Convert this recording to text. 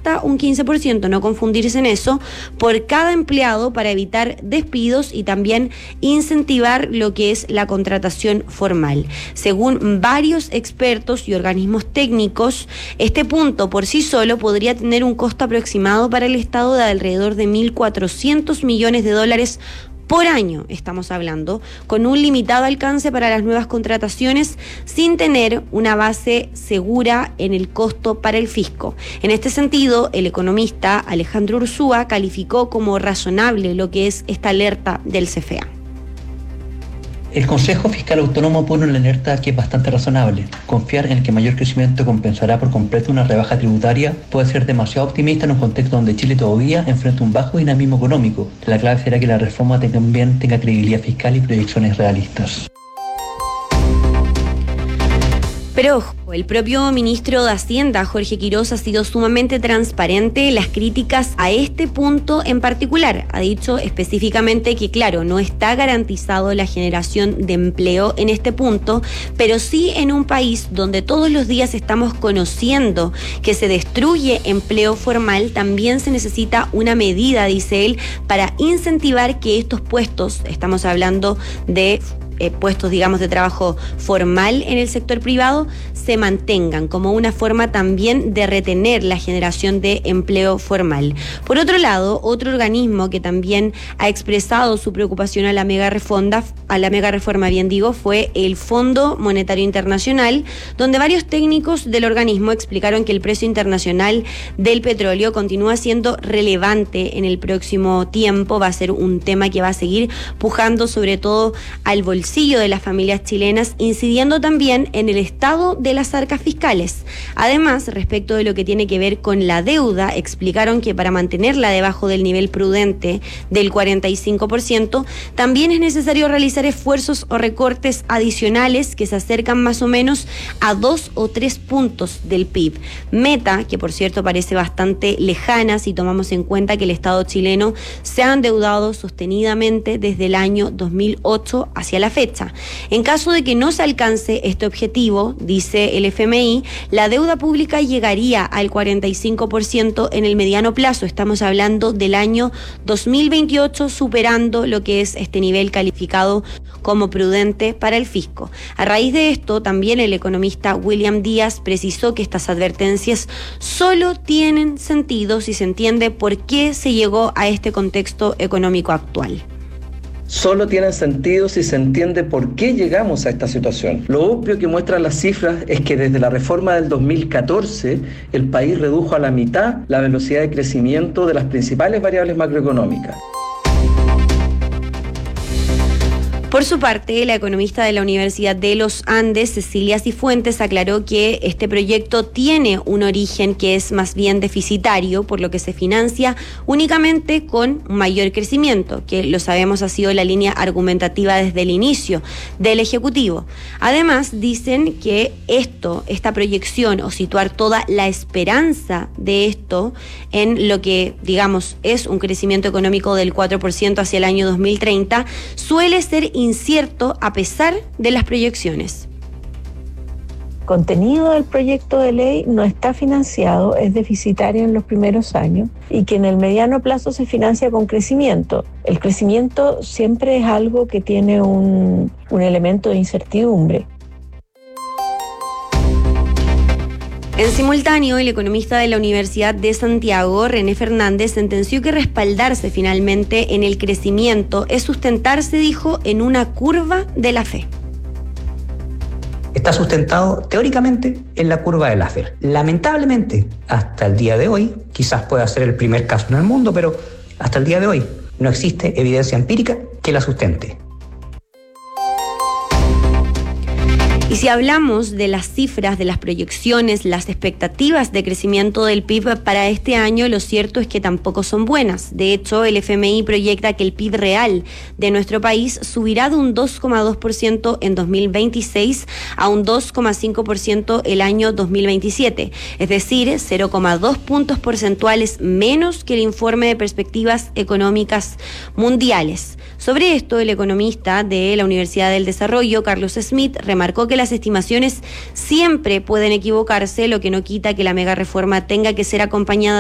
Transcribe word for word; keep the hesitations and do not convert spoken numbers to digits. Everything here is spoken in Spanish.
hasta un quince por ciento, no confundirse en eso, por cada empleado para evitar despidos y también incentivar lo que es la contratación formal. Según varios expertos y organismos técnicos, este punto por sí solo podría tener un costo aproximado para el Estado de alrededor de mil cuatrocientos millones de dólares por año, estamos hablando, con un limitado alcance para las nuevas contrataciones, sin tener una base segura en el costo para el fisco. En este sentido, el economista Alejandro Ursúa calificó como razonable lo que es esta alerta del C F E A. El Consejo Fiscal Autónomo pone una alerta que es bastante razonable. Confiar en el que mayor crecimiento compensará por completo una rebaja tributaria puede ser demasiado optimista en un contexto donde Chile todavía enfrenta un bajo dinamismo económico. La clave será que la reforma también tenga credibilidad fiscal y proyecciones realistas. Pero ojo, el propio ministro de Hacienda, Jorge Quiroz, ha sido sumamente transparente en las críticas a este punto en particular. Ha dicho específicamente que, claro, no está garantizado la generación de empleo en este punto, pero sí en un país donde todos los días estamos conociendo que se destruye empleo formal, también se necesita una medida, dice él, para incentivar que estos puestos, estamos hablando de Eh, puestos, digamos, de trabajo formal en el sector privado, se mantengan como una forma también de retener la generación de empleo formal. Por otro lado, otro organismo que también ha expresado su preocupación a la mega reforma, a la mega reforma, bien digo, fue el Fondo Monetario Internacional, donde varios técnicos del organismo explicaron que el precio internacional del petróleo continúa siendo relevante en el próximo tiempo. Va a ser un tema que va a seguir pujando sobre todo al bolsillo de las familias chilenas, incidiendo también en el estado de las arcas fiscales. Además, respecto de lo que tiene que ver con la deuda, explicaron que para mantenerla debajo del nivel prudente del cuarenta y cinco por ciento, también es necesario realizar esfuerzos o recortes adicionales que se acercan más o menos a dos o tres puntos del P I B. Meta, que por cierto parece bastante lejana si tomamos en cuenta que el Estado chileno se ha endeudado sostenidamente desde el año dos mil ocho hacia la fecha. En caso de que no se alcance este objetivo, dice el F M I, la deuda pública llegaría al cuarenta y cinco por ciento en el mediano plazo. Estamos hablando del año dos mil veintiocho, superando lo que es este nivel calificado como prudente para el fisco. A raíz de esto, también el economista William Díaz precisó que estas advertencias solo tienen sentido si se entiende por qué se llegó a este contexto económico actual. Solo tienen sentido si se entiende por qué llegamos a esta situación. Lo obvio que muestran las cifras es que desde la reforma del dos mil catorce, el país redujo a la mitad la velocidad de crecimiento de las principales variables macroeconómicas. Por su parte, la economista de la Universidad de los Andes, Cecilia Cifuentes, aclaró que este proyecto tiene un origen que es más bien deficitario, por lo que se financia únicamente con un mayor crecimiento, que lo sabemos ha sido la línea argumentativa desde el inicio del Ejecutivo. Además, dicen que esto, esta proyección o situar toda la esperanza de esto en lo que, digamos, es un crecimiento económico del cuatro por ciento hacia el año dos mil treinta, suele ser incierto a pesar de las proyecciones. El contenido del proyecto de ley no está financiado, es deficitario en los primeros años y que en el mediano plazo se financia con crecimiento. El crecimiento siempre es algo que tiene un, un elemento de incertidumbre. En simultáneo, el economista de la Universidad de Santiago, René Fernández, sentenció que respaldarse finalmente en el crecimiento es sustentarse, dijo, en una curva de la fe. Está sustentado teóricamente en la curva de Laffer. Lamentablemente, hasta el día de hoy, quizás pueda ser el primer caso en el mundo, pero hasta el día de hoy no existe evidencia empírica que la sustente. Y si hablamos de las cifras, de las proyecciones, las expectativas de crecimiento del P I B para este año, lo cierto es que tampoco son buenas. De hecho, el F M I proyecta que el P I B real de nuestro país subirá de un dos coma dos por ciento en dos mil veintiséis a un dos coma cinco por ciento el año dos mil veintisiete, es decir, cero coma dos puntos porcentuales menos que el informe de perspectivas económicas mundiales. Sobre esto, el economista de la Universidad del Desarrollo, Carlos Smith, remarcó que las estimaciones siempre pueden equivocarse, lo que no quita que la mega reforma tenga que ser acompañada